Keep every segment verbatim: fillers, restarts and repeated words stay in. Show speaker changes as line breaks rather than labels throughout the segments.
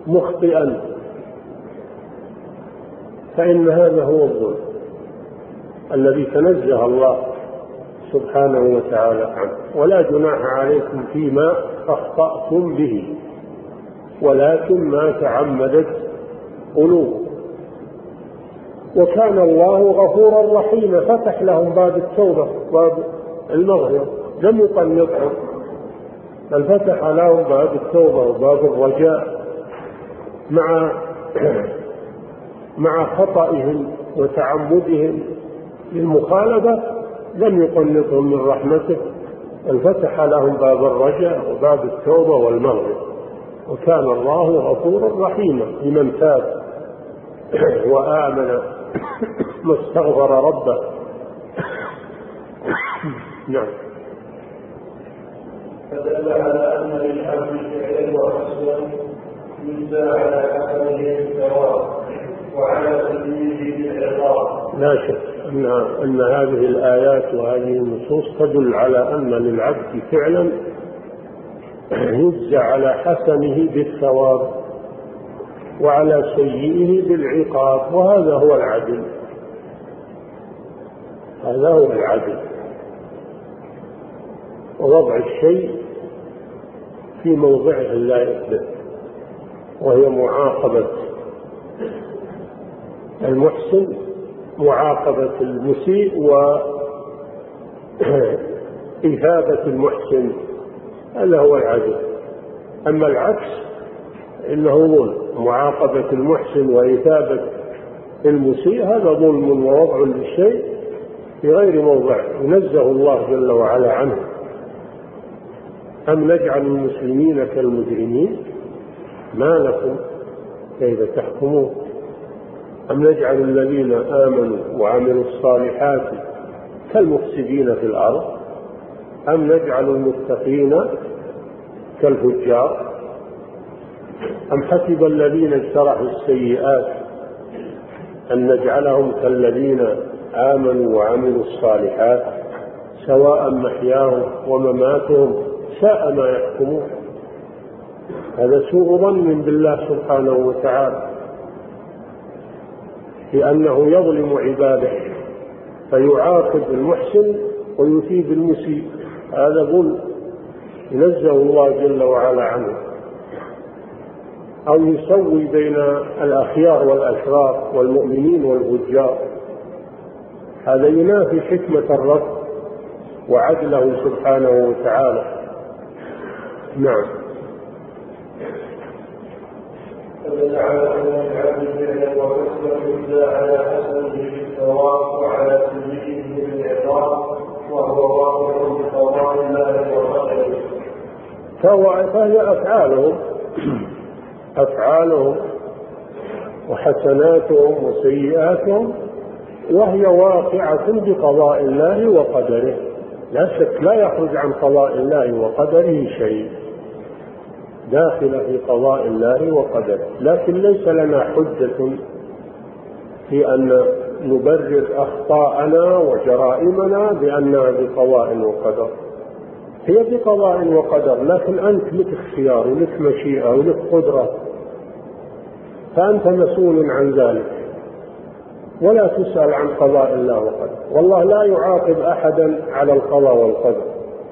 مخطئا فإن هذا هو الظلم الذي تنزه الله سبحانه وتعالى عنه. ولا جناح عليكم فيما أخطأتم به ولكن ما تعمدت قلوبكم. وكان الله غفورا رحيما، فتح لهم باب التوبة باب المغفرة، لم يقنطهم بل فتح لهم باب التوبة وباب الرجاء مع مع خطئهم وتعمدهم للمخالفة، لم يقنطهم من رحمته بل فتح لهم باب الرجاء وباب التوبة والمغفرة. وكان الله غفورا رحيما لمن تاب وآمن واستغفر ربه. نعم.
فدل على أن للعبد فعلا وحسنا يجزى على حسنه بالثواب وعلى سبيله بالعقاب.
لا شك أن أن هذه الآيات وهذه النصوص تدل على أن للعبد فعلا يجزى على حسنه بالثواب وعلى سيئه بالعقاب، وهذا هو العدل. هذا هو العدل، ووضع الشيء في موضعه اللائق به، وهي معاقبة المحسن معاقبة المسيء وإثابة المحسن، هذا هو العدل. أما العكس إنه ظلم، معاقبة المحسن وإثابة المسيء هذا ظلم ووضع للشيء في غير موضعه، ينزه الله جل وعلا عنه. أم نجعل المسلمين كالمجرمين ما لكم كيف تحكمون؟ أم نجعل الذين آمنوا وعملوا الصالحات كالمفسدين في الأرض أم نجعل المتقين كالفجار أم حسب الذين اجترحوا السيئات أن نجعلهم كالذين آمنوا وعملوا الصالحات سواء محياهم ومماتهم ساء ما يحكمون. هذا سوء ظن بالله سبحانه وتعالى، لأنه يظلم عباده فيعاقب المحسن ويثيب المسيء، هذا ظلم ينزه الله جل وعلا عنه. أو يسوي بين الأخيار والأشرار والمؤمنين والفجار، هذا ينافي حكمة الرب وعدله سبحانه وتعالى. نعم.
فدل على أن العبد فعلا وحسنا يجزى على حسنه بالثواب وعلى سيئه بالعقاب، وهو واقع بقضاء الله وقدره.
فهي أفعالهم أفعالهم وحسناتهم وسيئاتهم، وهي واقعة بقضاء الله وقدره، لا شك لا يخرج عن قضاء الله وقدره شيء، داخل في قضاء الله وقدره. لكن ليس لنا حجة في أن نبرر أخطاءنا وجرائمنا بأنها بقضاء وقدر، هي بقضاء وقدر، لكن أنت لك اختيار ولك مشيئة ولك قدرة، فأنت مسؤول عن ذلك ولا تسأل عن قضاء الله وقدر. والله لا يعاقب أحدا على القضاء والقدر،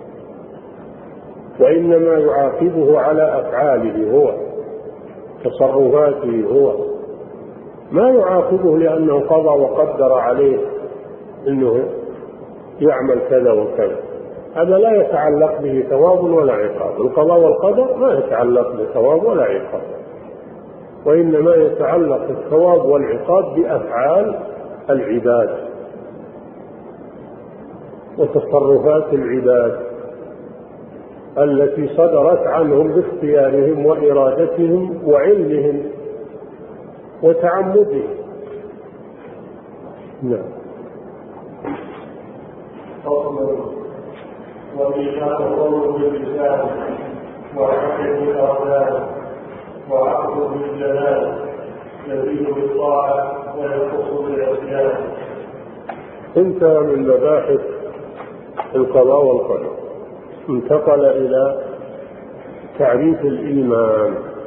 وإنما يعاقبه على أفعاله هو، تصرفاته هو، ما يعاقبه لأنه قضى وقدر عليه أنه يعمل كذا وكذا، هذا لا يتعلق به ثواب ولا عقاب. القضاء والقدر ما يتعلق بثواب ولا عقاب، وإنما يتعلق الثواب والعقاب بأفعال العباد وتصرفات العباد التي صدرت عنهم باختيارهم وإرادتهم وعلمهم وتعمدهم. نعم.
وميثاق قول باللسان وعقد بالأركان وعقد بالجنان يزيد بالطاعة وينقص بالعصيان.
انتهى من مباحث القضاء والقدر، انتقل إلى تعريف الإيمان.